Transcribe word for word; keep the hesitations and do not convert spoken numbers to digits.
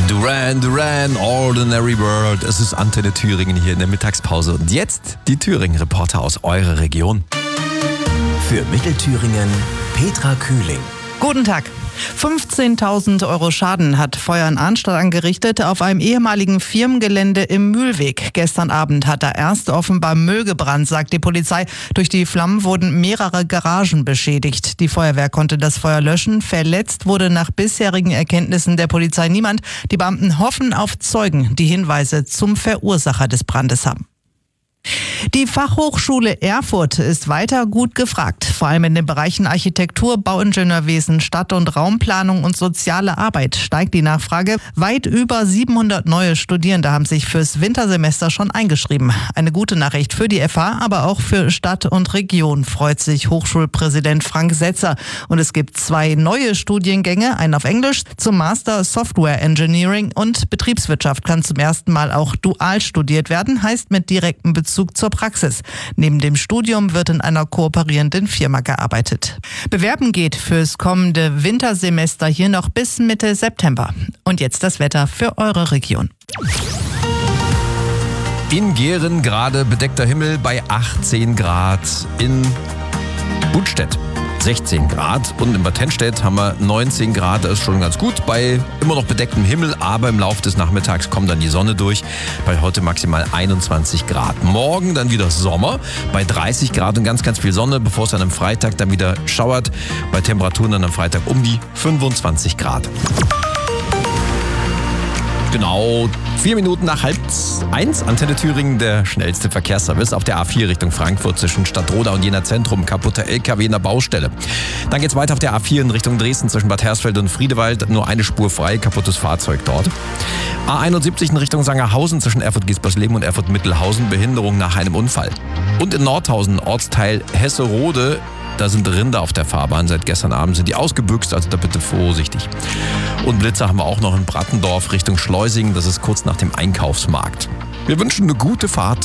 Duran Duran, Ordinary World. Es ist Antenne Thüringen hier in der Mittagspause. Und jetzt die Thüringen-Reporter aus eurer Region. Für Mittelthüringen Petra Kühling. Guten Tag. fünfzehntausend Euro Schaden hat Feuer in Arnstadt angerichtet auf einem ehemaligen Firmengelände im Mühlweg. Gestern Abend hat da erst offenbar Müll gebrannt, sagt die Polizei. Durch die Flammen wurden mehrere Garagen beschädigt. Die Feuerwehr konnte das Feuer löschen. Verletzt wurde nach bisherigen Erkenntnissen der Polizei niemand. Die Beamten hoffen auf Zeugen, die Hinweise zum Verursacher des Brandes haben. Die Fachhochschule Erfurt ist weiter gut gefragt, vor allem in den Bereichen Architektur, Bauingenieurwesen, Stadt- und Raumplanung und soziale Arbeit steigt die Nachfrage. Weit über siebenhundert neue Studierende haben sich fürs Wintersemester schon eingeschrieben. Eine gute Nachricht für die F H, aber auch für Stadt und Region, freut sich Hochschulpräsident Frank Setzer. Und es gibt zwei neue Studiengänge, einen auf Englisch zum Master Software Engineering, und Betriebswirtschaft kann zum ersten Mal auch dual studiert werden, heißt mit direktem Bezug zur Praxis. Neben dem Studium wird in einer kooperierenden Firma gearbeitet. Bewerben geht fürs kommende Wintersemester hier noch bis Mitte September. Und jetzt das Wetter für eure Region. In Gehren gerade bedeckter Himmel bei achtzehn Grad, in Budstedt sechzehn Grad und in Bad Tennstedt haben wir neunzehn Grad. Das ist schon ganz gut bei immer noch bedecktem Himmel, aber im Laufe des Nachmittags kommt dann die Sonne durch. Bei heute maximal einundzwanzig Grad. Morgen dann wieder Sommer bei dreißig Grad und ganz, ganz viel Sonne, bevor es dann am Freitag dann wieder schauert. Bei Temperaturen dann am Freitag um die fünfundzwanzig Grad. Genau, vier Minuten nach halb eins, Antenne Thüringen, der schnellste Verkehrsservice auf der A vier Richtung Frankfurt zwischen Stadtroda und Jena Zentrum, kaputter L K W in der Baustelle. Dann geht's weiter auf der A vier in Richtung Dresden zwischen Bad Hersfeld und Friedewald, nur eine Spur frei, kaputtes Fahrzeug dort. A einundsiebzig in Richtung Sangerhausen zwischen Erfurt-Giespersleben und Erfurt-Mittelhausen, Behinderung nach einem Unfall. Und in Nordhausen, Ortsteil Hesserode, da sind Rinder auf der Fahrbahn. Seit gestern Abend sind die ausgebüxt, also da bitte vorsichtig. Und Blitzer haben wir auch noch in Brattendorf Richtung Schleusingen. Das ist kurz nach dem Einkaufsmarkt. Wir wünschen eine gute Fahrt.